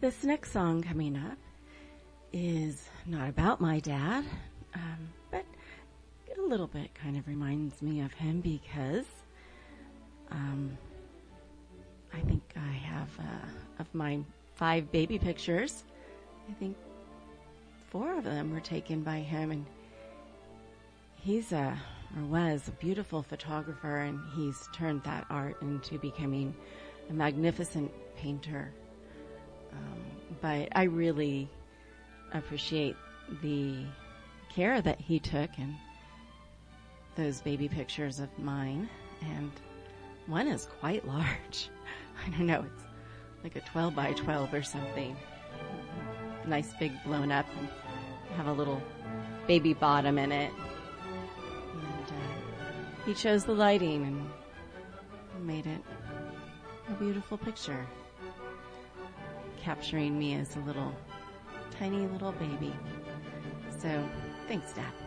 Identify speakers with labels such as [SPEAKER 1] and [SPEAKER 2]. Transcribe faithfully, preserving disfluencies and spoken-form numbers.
[SPEAKER 1] this next song coming up is not about my dad, um, but a little bit kind of reminds me of him because um, I think I have, uh, of my five baby pictures, I think four of them were taken by him, and he's a, or was a beautiful photographer, and he's turned that art into becoming a magnificent painter. Um, but I really appreciate the care that he took in those baby pictures of mine, and one is quite large. I don't know, it's like a twelve by twelve or something. Nice big blown up and have a little baby bottom in it. And uh, he chose the lighting and made it a beautiful picture, capturing me as a little, tiny little baby. So, thanks, Dad.